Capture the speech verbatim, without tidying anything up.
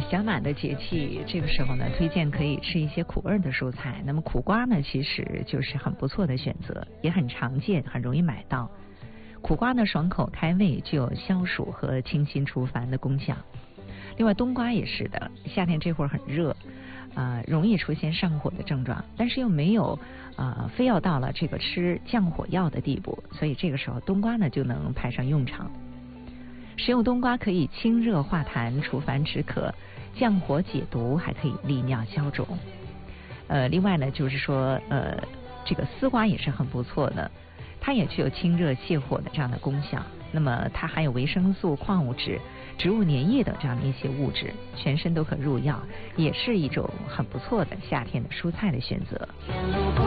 小满的节气，这个时候呢，推荐可以吃一些苦味的蔬菜。那么苦瓜呢，其实就是很不错的选择，也很常见，很容易买到。苦瓜呢，爽口开胃，具有消暑和清心除烦的功效。另外，冬瓜也是的，夏天这会儿很热，啊、呃，容易出现上火的症状，但是又没有啊、呃，非要到了这个吃降火药的地步，所以这个时候冬瓜呢就能派上用场。食用冬瓜可以清热化痰、除烦止渴、降火解毒，还可以利尿消肿。呃，另外呢，就是说，呃，这个丝瓜也是很不错的，它也具有清热泻火的这样的功效。那么它含有维生素、矿物质、植物粘液等这样的一些物质，全身都可入药，也是一种很不错的夏天的蔬菜的选择。